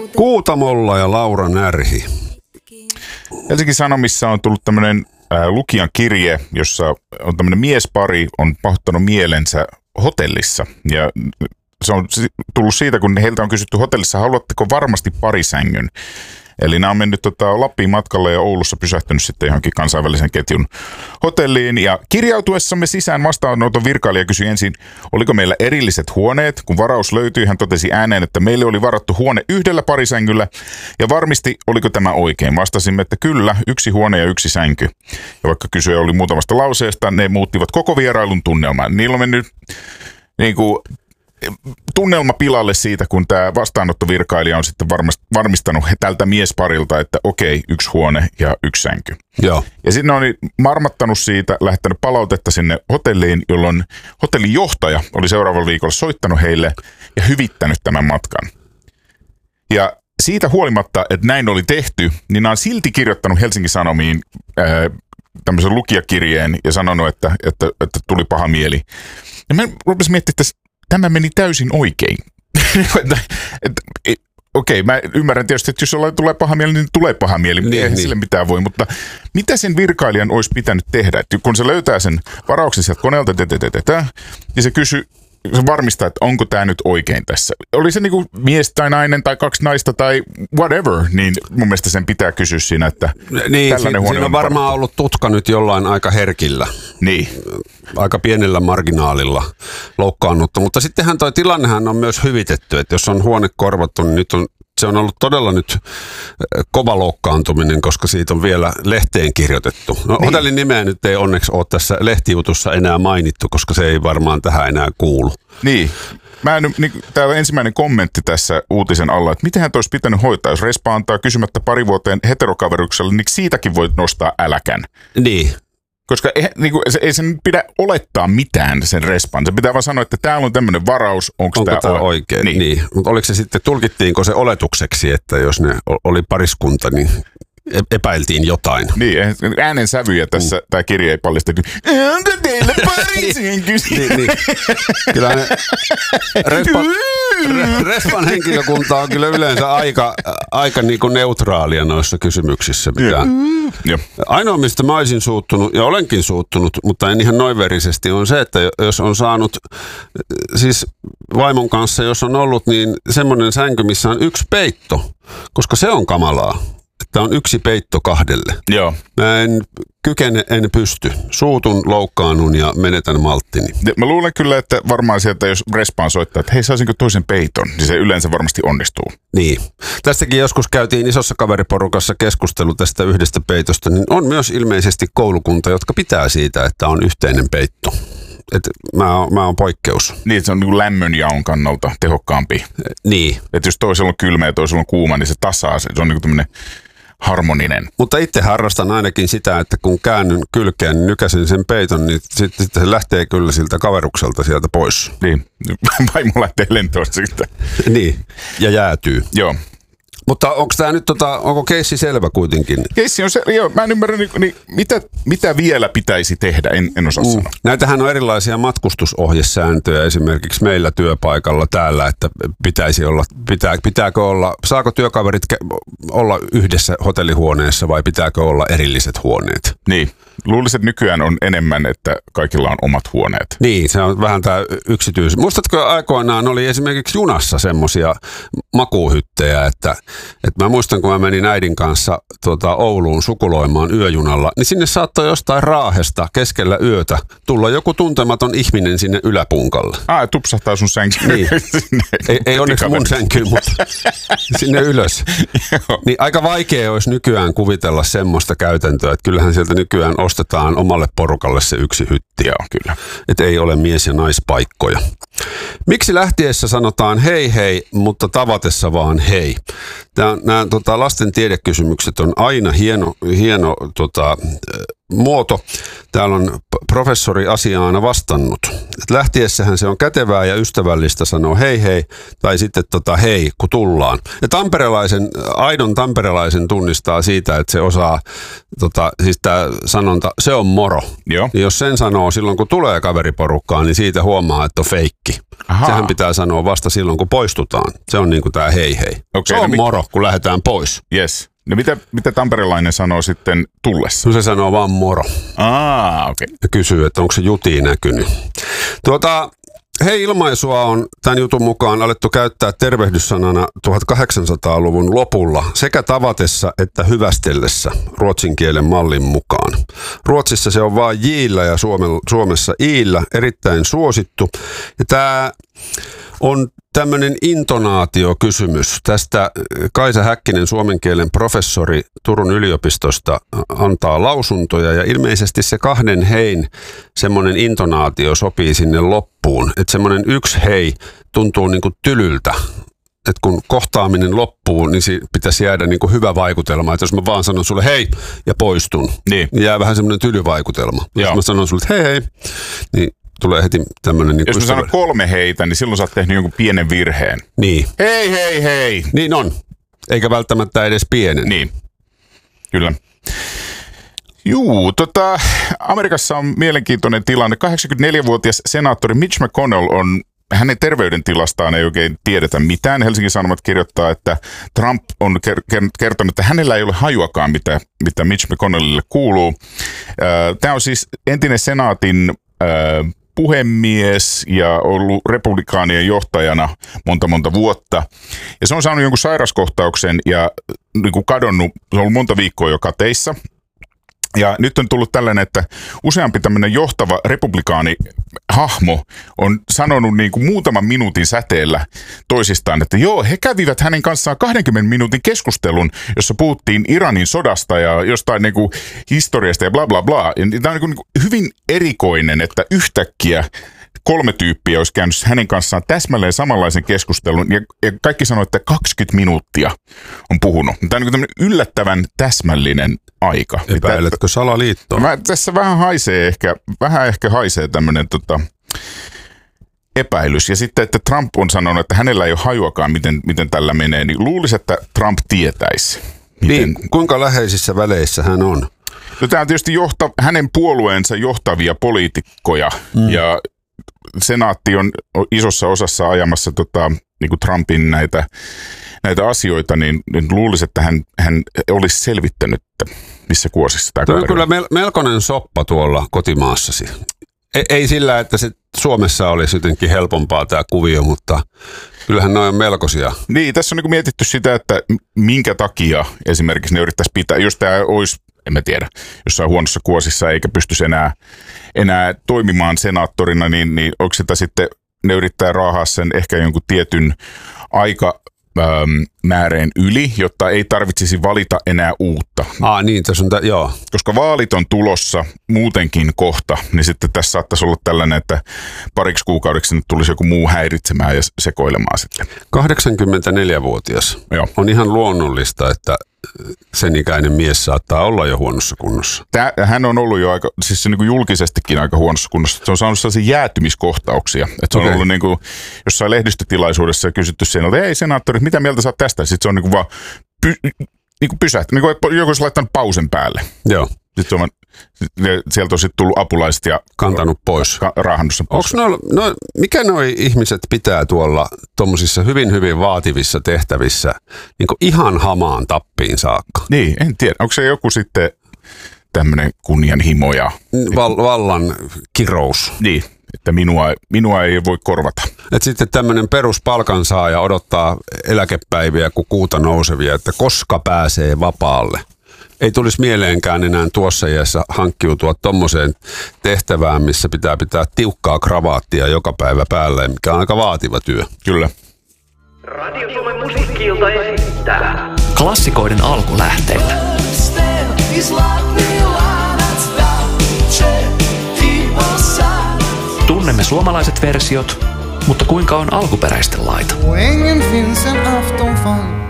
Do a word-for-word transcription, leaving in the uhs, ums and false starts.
Kuutamolla ja Laura Närhi. Helsingin Sanomissa on tullut tämmöinen äh, lukijan kirje, jossa on tämmöinen miespari on pahoittanut mielensä hotellissa. Ja se on tullut siitä, kun heiltä on kysytty hotellissa, haluatteko varmasti parisängyn? Eli nämä on mennyt tota, Lappiin matkalle ja Oulussa pysähtynyt sitten johonkin kansainvälisen ketjun hotelliin. Ja kirjautuessamme sisään vastaanoton virkailija kysyi ensin, oliko meillä erilliset huoneet. Kun varaus löytyi, hän totesi ääneen, että meille oli varattu huone yhdellä parisängyllä ja varmisti, oliko tämä oikein. Vastasimme, että kyllä, yksi huone ja yksi sänky. Ja vaikka kysyjä oli muutamasta lauseesta, ne muuttivat koko vierailun tunnelmaan. Niillä on mennyt niin kuin tunnelma pilalle siitä, kun tämä vastaanottovirkailija on sitten varmistanut tältä miesparilta, että okei, yksi huone ja yksi sänky. Joo. Ja sitten on marmattanut siitä, lähettänyt palautetta sinne hotelliin, jolloin hotellin johtaja oli seuraavalla viikolla soittanut heille ja hyvittänyt tämän matkan. Ja siitä huolimatta, että näin oli tehty, niin nämä on silti kirjoittanut Helsingin Sanomiin ää, tämmöisen lukijakirjeen ja sanonut, että, että, että tuli paha mieli. Ja mä rupesin miettimään, että tämä meni täysin oikein. Okei, okay, mä ymmärrän tietysti, että jos jollain tulee paha mieli, niin tulee paha mieli. Niin, eihän niin. Sille mitään voi, mutta mitä sen virkailijan olisi pitänyt tehdä? Että kun se löytää sen varauksen sieltä koneelta, ja se kysyy, se varmistaa, että onko tämä nyt oikein tässä. Oli se niinku mies tai nainen tai kaksi naista tai whatever, niin mun mielestä sen pitää kysyä siinä, että niin, tällainen huone on on varmaan varattu. Ollut tutka nyt jollain aika herkillä. Niin. Aika pienellä marginaalilla loukkaannutta, mutta sittenhän toi tilannehan on myös hyvitetty, että jos on huone korvattu, niin nyt on se on ollut todella nyt kova loukkaantuminen, koska siitä on vielä lehteen kirjoitettu. No, niin. Hotellin nimeä nyt ei onneksi ole tässä lehtijutussa enää mainittu, koska se ei varmaan tähän enää kuulu. Niin. Mä en, niin, täällä on ensimmäinen kommentti tässä uutisen alla, että mitenhän toi olisi pitänyt hoitaa, jos respa antaa kysymättä pari vuoteen heterokaverukselle, niin siitäkin voi nostaa äläkän. Niin. Koska ei, niin kuin, se, ei sen pidä olettaa mitään sen respan. Se pitää vaan sanoa, että täällä on tämmöinen varaus, onko, onko tämä oikein. Niin. Niin. Mutta oliko se sitten, tulkittiinko se oletukseksi, että jos ne oli pariskunta, niin epäiltiin jotain? Niin, äänen sävyjä tässä, mm. tämä kirja ei paljastettu. Onko teillä parisänky? niin, niin. Kyllä ne respan, respan henkilökunta on kyllä yleensä aika, aika niin kuin neutraalia noissa kysymyksissä. Mm. Ainoa, mistä mä olisin suuttunut, ja olenkin suuttunut, mutta en ihan noin-verisesti, on se, että jos on saanut, siis vaimon kanssa, jos on ollut, niin semmoinen sänky, missä on yksi peitto, koska se on kamalaa. Että on yksi peitto kahdelle. Joo. Mä en kykene, en pysty. Suutun, loukkaannun ja menetän malttini. Mä luulen kyllä, että varmaan sieltä, jos respaan soittaa, että hei, saisinko toisen peiton, niin se yleensä varmasti onnistuu. Niin. Tästäkin joskus käytiin isossa kaveriporukassa keskustelu tästä yhdestä peitosta, niin on myös ilmeisesti koulukunta, jotka pitää siitä, että on yhteinen peitto. Et mä, oon, mä oon poikkeus. Niin, että se on niin kuin lämmönjaon kannalta tehokkaampi. Niin. Että jos toisella on kylmä ja toisella on kuuma, niin se tasaa se. Se on niin kuin tämmöinen harmoninen. Mutta itse harrastan ainakin sitä, että kun käännyn kylkeen, niin nykäsin sen peiton, niin sitten sit se lähtee kyllä siltä kaverukselta sieltä pois. Niin, vaimo lähtee lentoon siitä. Niin, ja jäätyy. Joo. Mutta onko tämä nyt, tota, onko keissi selvä kuitenkin? Keissi on se, joo, mä en ymmärrä, niin, niin, mitä, mitä vielä pitäisi tehdä, en, en osaa mm. sanoa. Näitähän on erilaisia matkustusohjesääntöjä esimerkiksi meillä työpaikalla täällä, että pitäisi olla, pitää, pitääkö olla, saako työkaverit olla yhdessä hotellihuoneessa vai pitääkö olla erilliset huoneet? Niin, luulisin, että nykyään on enemmän, että kaikilla on omat huoneet. Niin, se on vähän tämä yksityis. Muistatko aikoinaan oli esimerkiksi junassa semmoisia makuuhyttejä, että että mä muistan, kun mä menin äidin kanssa tuota, Ouluun sukuloimaan yöjunalla, niin sinne saattoi jostain Raahesta keskellä yötä tulla joku tuntematon ihminen sinne yläpunkalle. Ah, tupsahtaa sun sänkyyn. Niin. ei, ei onneksi mun sänkyyn, mutta sinne ylös. Niin aika vaikea olisi nykyään kuvitella semmoista käytäntöä, että kyllähän sieltä nykyään ostetaan omalle porukalle se yksi hytti. Joo, kyllä. Että ei ole mies- ja naispaikkoja. Miksi lähtiessä sanotaan hei hei, mutta tavatessa vaan hei? Tää, nämä tota, lasten tiedekysymykset on aina hieno, hieno tota, muoto. Täällä on professori asiaa aina vastannut. Et lähtiessähän se on kätevää ja ystävällistä sanoa hei hei tai sitten tota, hei kun tullaan. Ja tamperelaisen, aidon tamperelaisen tunnistaa siitä, että se osaa, tota, siis tämä sanonta, se on moro. Joo. Ja jos sen sanoo silloin kun tulee kaveriporukkaan, niin siitä huomaa, että on feikki. Aha. Sehän pitää sanoa vasta silloin kun poistutaan. Se on niin kuin tämä hei hei. Okay, se on no moro kun lähdetään pois. Yes. No mitä, mitä tamperelainen sanoo sitten tullessa? No se sanoo vaan moro. Aa, okei. Okay. Ja kysyy, että onko se juti näkynyt. Tuota, hei ilmaisua on tämän jutun mukaan alettu käyttää tervehdyssanana tuhatkahdeksansataaluvun lopulla sekä tavatessa että hyvästellessä ruotsin kielen mallin mukaan. Ruotsissa se on vain jiillä ja Suomessa iillä, erittäin suosittu. Ja tämä on tämmöinen intonaatiokysymys. Tästä Kaisa Häkkinen, suomen kielen professori Turun yliopistosta, antaa lausuntoja ja ilmeisesti se kahden hein semmoinen intonaatio sopii sinne loppuun. Että semmoinen yksi hei tuntuu niin kuin tylyltä. Että kun kohtaaminen loppuu, niin pitäisi jäädä niin kuin hyvä vaikutelma. Että jos mä vaan sanon sulle hei ja poistun, niin, niin jää vähän semmoinen tylyvaikutelma. Jos mä sanon sulle hei hei, niin tulee heti tämmöinen... Niin jos mä sanon kolme heitä, niin silloin sä oot tehnyt jonkun pienen virheen. Niin. Hei, hei, hei. Niin on. Eikä välttämättä edes pienen. Niin. Kyllä. Juu, tota, Amerikassa on mielenkiintoinen tilanne. kahdeksankymmentäneljävuotias senaattori Mitch McConnell on, hänen terveydentilastaan ei oikein tiedetä mitään. Helsingin Sanomat kirjoittaa, että Trump on kertonut, että hänellä ei ole hajuakaan, mitä, mitä Mitch McConnellille kuuluu. Tämä on siis entinen senaatin puhemies ja ollut republikaanien johtajana monta monta vuotta. Ja se on saanut jonkun sairaskohtauksen ja niin kuin kadonnut, se on ollut monta viikkoa jo kateissa. Ja nyt on tullut tällainen, että useampi tämmöinen johtava republikaanihahmo on sanonut niin kuin muutaman minuutin säteellä toisistaan, että joo, he kävivät hänen kanssaan kaksikymmentä minuutin keskustelun, jossa puhuttiin Iranin sodasta ja jostain niin kuin historiasta ja bla bla bla. Ja tämä on niin kuin hyvin erikoinen, että yhtäkkiä kolme tyyppiä olisi käynyt hänen kanssaan täsmälleen samanlaisen keskustelun ja, ja kaikki sanoi, että kaksikymmentä minuuttia on puhunut. Tämä on niin tämmöinen yllättävän täsmällinen aika. Epäiletkö salaliittoa? Mä, tässä vähän haisee ehkä, vähän ehkä haisee tämmöinen tota, epäilys. Ja sitten, että Trump on sanonut, että hänellä ei ole hajuakaan, miten, miten tällä menee, niin luulisi, että Trump tietäisi. Miten... Niin, kuinka läheisissä väleissä hän on? No, tämä on tietysti johta, hänen puolueensa johtavia poliitikkoja mm. ja senaatti on isossa osassa ajamassa tota, niin kuin Trumpin näitä, näitä asioita, niin, niin luulisi, että hän, hän olisi selvittänyt, missä kuosissa tämä kaveri on. Kyllä mel- melkoinen soppa tuolla kotimaassasi. Ei, ei sillä, että se Suomessa olisi jotenkin helpompaa tämä kuvio, mutta kyllähän ne on melkoisia. Niin, tässä on niin kuin mietitty sitä, että minkä takia esimerkiksi ne yrittäisi pitää, jos tämä olisi, en mä tiedä, jossain huonossa kuosissa eikä pystyisi enää, enää toimimaan senaattorina, niin, niin onko sitä sitten, ne yrittää raahaa sen ehkä jonkun tietyn aika ähm, määreen yli, jotta ei tarvitsisi valita enää uutta. Aa niin, tässä on, tä- joo. Koska vaalit on tulossa muutenkin kohta, niin sitten tässä saattaisi olla tällainen, että pariksi kuukaudeksi nyt tulisi joku muu häiritsemään ja sekoilemaan sitten. kahdeksankymmentäneljävuotias. Joo. On ihan luonnollista, että sen ikäinen mies saattaa olla jo huonossa kunnossa. Tää, hän on ollut jo aika, siis se niin kuin julkisestikin aika huonossa kunnossa. Se on saanut sellaisia jäätymiskohtauksia. Että se on okay. ollut niin kuin jossain lehdistötilaisuudessa kysytty sen, että ei senaattorit, mitä mieltä sä oot tästä? Sitten se on niin kuin vaan py, niin kuin pysähty, niin kuin joku olisi laittanut pausen päälle. Joo. Sitten on, sieltä on sitten tullut apulaiset ja kantanut pois. Ka, raahannut sen pois. No, no, mikä noi ihmiset pitää tuolla tuommoisissa hyvin, hyvin vaativissa tehtävissä niin kuin ihan hamaan tappiin saakka? Niin, en tiedä. Onko se joku sitten tämmöinen kunnianhimo ja... Val, vallan kirous. Niin, että minua, minua ei voi korvata. Et sitten tämmöinen peruspalkansaaja odottaa eläkepäiviä kuin kuuta nousevia, että koska pääsee vapaalle. Ei tulisi mieleenkään enää tuossa iässä hankkiutua tommoseen tehtävään, missä pitää pitää tiukkaa kravaattia joka päivä päälle, mikä on aika vaativa työ. Kyllä. Radio Suomen musiikki-ilta esittää klassikoiden alkulähteillä. Tunnemme suomalaiset versiot, mutta kuinka on alkuperäisten laita?